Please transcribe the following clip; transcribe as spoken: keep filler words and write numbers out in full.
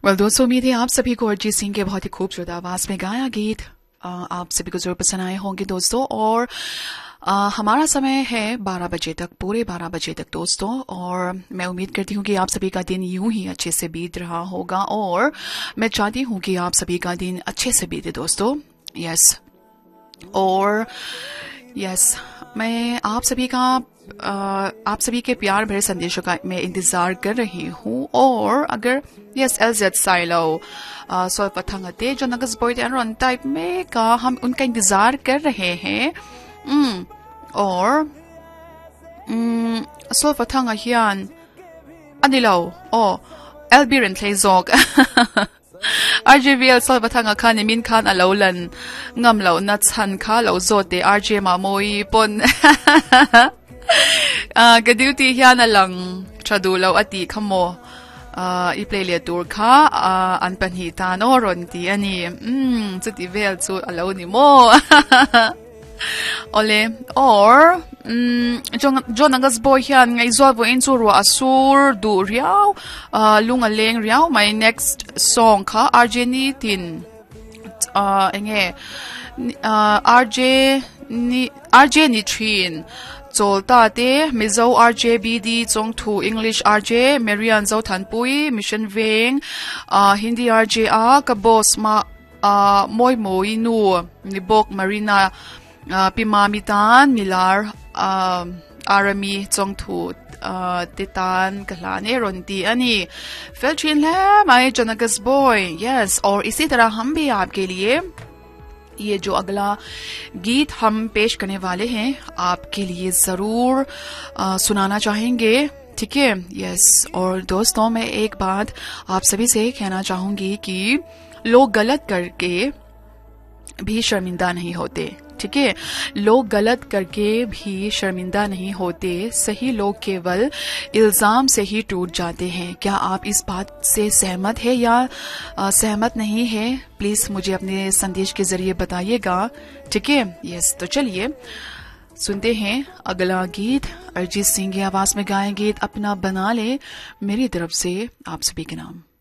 Well दोस्तों, उम्मीद है आप सभी को अरिजीत सिंह के बहुत ही खूबसूरत आवाज में गाया गीत आप सभी को जरूर पसंद आए होंगे दोस्तों। और आ, हमारा समय है बारह बजे तक, पूरे बारह बजे तक दोस्तों। और मैं उम्मीद करती हूँ कि आप सभी का दिन यूं ही अच्छे से बीत रहा होगा और मैं चाहती हूँ कि आप सभी का दिन अच्छे से बीते दोस्तों। यस और यस मैं आप सभी का आ, आप सभी के प्यार भरे संदेशों का मैं इंतजार कर रही हूँ। और अगर यस एलजेड साइलो सो पथंगते जो नगस बॉय रन टाइप में का हम उनका इंतजार कर रहे हैं। mm, और सो पथंग हियान अनिलो ओ एलबिरन थेजोक R J V L sol batang akhan min khan alolan ngam lo na chan kha lo zote R J ma moi pon ah gaduti hian alang thadu lo ati khamo ah I play le tur kha an pan hi ta no ron ti ani um chuti vel chu alo ni mo ole or um John Angus boy hian ngai zo bo in chu ro asur du riau lunga leng riau. My next song kha R J ni tin uh enge R J ni R J ni thin cholta te mizo R J B D chong thu English R J Marian zo thanpui mission veng uh Hindi R J a ka boss ma uh moi moi nu ni bok Marina Uh, Pimamitan, Milar, uh, Arami, Zongtu, uh, Titan, Kalane, Rondi, Ani, Felchin है my Janagas boy, yes. और इसी तरह हम भी आपके लिए ये जो अगला गीत हम पेश करने वाले हैं आपके लिए जरूर uh, सुनाना चाहेंगे, ठीक है? यस और दोस्तों, मैं एक बात आप सभी से कहना चाहूंगी कि लोग गलत करके भी शर्मिंदा नहीं होते, ठीक है? लोग गलत करके भी शर्मिंदा नहीं होते, सही लोग केवल इल्जाम से ही टूट जाते हैं। क्या आप इस बात से सहमत है या आ, सहमत नहीं है? प्लीज मुझे अपने संदेश के जरिए बताइएगा, ठीक है? यस तो चलिए सुनते हैं अगला गीत। अरिजीत सिंह की आवाज में गाए गीत अपना बना ले मेरी तरफ से आप सभी के नाम।